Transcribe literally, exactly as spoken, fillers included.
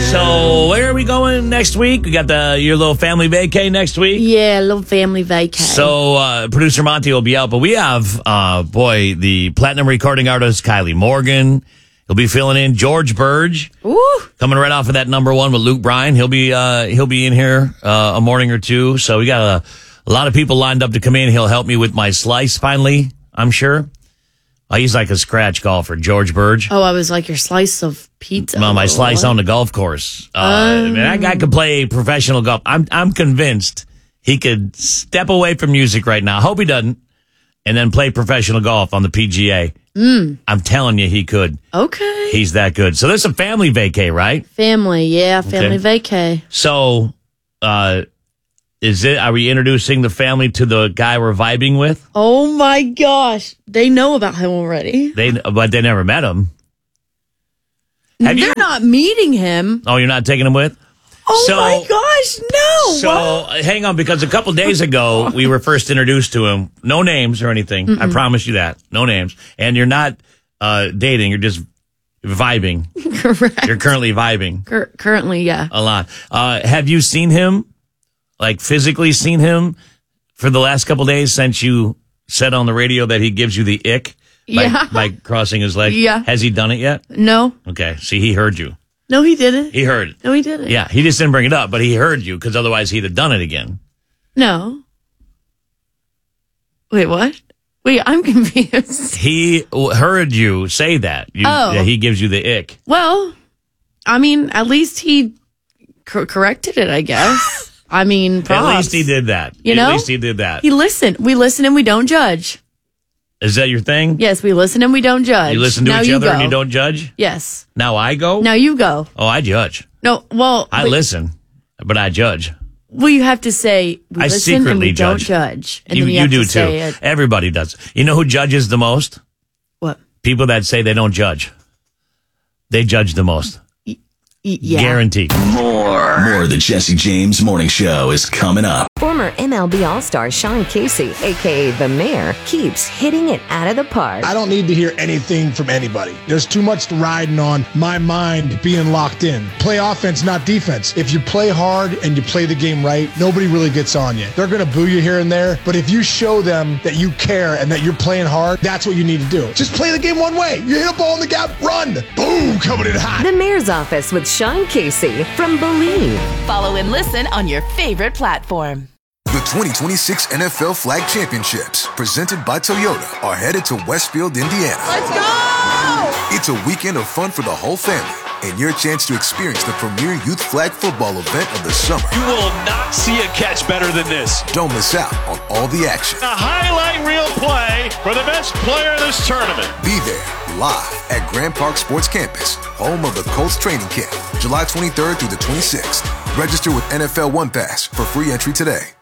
So where are we going next week? We got the your little family vacay next week. Yeah, a little family vacay. So uh, producer Monty will be out, but we have, uh, boy, the platinum recording artist Kylie Morgan. He'll be filling in. George Burge, Ooh. coming right off of that number one with Luke Bryan. He'll be uh, he'll be in here uh, a morning or two. So we got a, a lot of people lined up to come in. He'll help me with my slice finally, I'm sure. Uh, he's like a scratch golfer, George Burge. Oh, I was like your slice of pizza. Well, my slice on the golf course. Uh, um, I mean, that guy could play professional golf. I'm I'm convinced he could step away from music right now. I hope he doesn't. And then play professional golf on the P G A. Mm. I'm telling you, he could. Okay. He's that good. So there's a family vacay, right? Family, yeah, family okay. vacay. So, uh, is it? Are we introducing the family to the guy we're vibing with? Oh my gosh, they know about him already. They, but they never met him. Have They're you, not meeting him. Oh, you're not taking him with? Oh so, my gosh, no! So what? hang on, because a couple days ago we were first introduced to him. No names or anything. Mm-mm. I promise you that. No names. And you're not uh, dating. You're just vibing. Correct. You're currently vibing. Cur- currently, yeah. A lot. Uh, have you seen him? Like physically seen him for the last couple days since you said on the radio that he gives you the ick by, yeah. by crossing his leg? Yeah. Has he done it yet? No. Okay. See, he heard you. No, he didn't. He heard. No, he didn't. Yeah, he just didn't bring it up, but he heard you because otherwise he'd have done it again. No. Wait, what? Wait, I'm confused. He heard you say that. You, oh. That he gives you the ick. Well, I mean, at least he cor- corrected it, I guess. I mean, props. At least he did that. You know? At least he did that. He listened. We listen and we don't judge. Is that your thing? Yes, we listen and we don't judge. You listen to now each other go. and you don't judge? Yes. Now I go? Now you go. Oh, I judge. No, well... I but, listen, but I judge. Well, you have to say, we I listen secretly and we judge. don't judge. And you then you, you have do to say too. It. Everybody does. You know who judges the most? What? People that say they don't judge. They judge the most. Y- y- yeah. Guaranteed. More. More of the Jesse James Morning Show is coming up. Former M L B All-Star Sean Casey, a k a. The Mayor, keeps hitting it out of the park. I don't need to hear anything from anybody. There's too much riding on my mind being locked in. Play offense, not defense. If you play hard and you play the game right, nobody really gets on you. They're going to boo you here and there, but if you show them that you care and that you're playing hard, that's what you need to do. Just play the game one way. You hit a ball in the gap, run. Boom, coming in hot. The Mayor's Office with Sean Casey from Believe. Follow and listen on your favorite platform. The twenty twenty-six N F L Flag Championships, presented by Toyota, are headed to Westfield, Indiana. Let's go! It's a weekend of fun for the whole family and your chance to experience the premier youth flag football event of the summer. You will not see a catch better than this. Don't miss out on all the action. A highlight reel play for the best player in this tournament. Be there live at Grand Park Sports Campus, home of the Colts training camp, July twenty-third through the twenty-sixth. Register with N F L One Pass for free entry today.